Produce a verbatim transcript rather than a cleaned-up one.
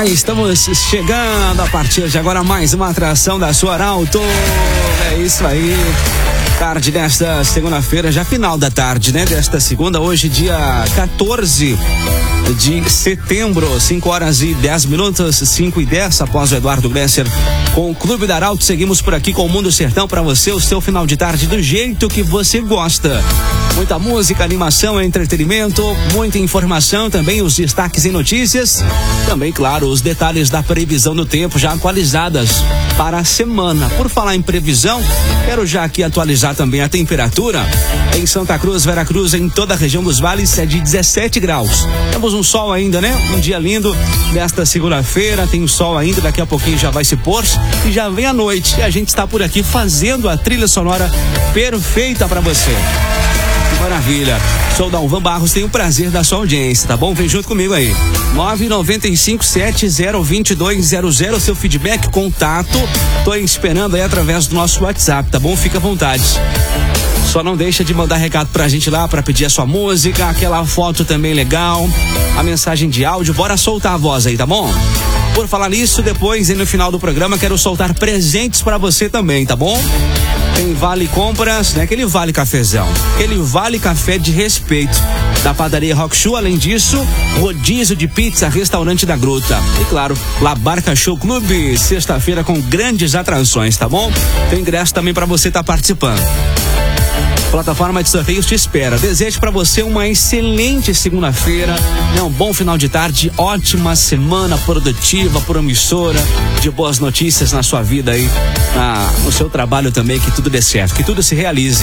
Ah, estamos chegando a partir de agora mais uma atração da sua Arauto. É isso aí. Tarde desta segunda-feira, já final da tarde, né? Desta segunda, hoje dia quatorze de setembro, cinco horas e dez minutos, cinco e dez, após o Eduardo Gresser com o Clube da Arauto. Seguimos por aqui com o Mundo Sertão para você, o seu final de tarde do jeito que você gosta. Muita música, animação, entretenimento, muita informação, também os destaques em notícias, também, claro, os detalhes da previsão do tempo já atualizadas para a semana. Por falar em previsão, quero já aqui atualizar também a temperatura. Em Santa Cruz, Veracruz, em toda a região dos vales, é de dezessete graus. Temos um sol ainda, né? Um dia lindo nesta segunda-feira, tem o sol ainda, daqui a pouquinho já vai se pôr e já vem a noite. E a gente está por aqui fazendo a trilha sonora perfeita para você. Que maravilha. Sou Dalvan Barros, tenho o prazer da sua audiência, tá bom? Vem junto comigo aí. nove nove cinco sete zero dois dois zero zero, seu feedback, contato. Tô esperando aí através do nosso WhatsApp, tá bom? Fica à vontade. Só não deixa de mandar recado pra gente lá, pra pedir a sua música, aquela foto também legal, a mensagem de áudio. Bora soltar a voz aí, tá bom? Por falar nisso, depois, e no final do programa, quero soltar presentes pra você também, tá bom? Tem vale compras, né? Aquele vale cafezão, aquele vale café de respeito da padaria Rock Show. Além disso, rodízio de pizza, restaurante da Gruta. E claro, La Barca Show Clube, sexta-feira com grandes atrações, tá bom? Tem ingresso também pra você estar participando. Plataforma de sorteios te espera. Desejo para você uma excelente segunda-feira, né? Um bom final de tarde, ótima semana produtiva, promissora, de boas notícias na sua vida aí, na, no seu trabalho também, que tudo dê certo, que tudo se realize.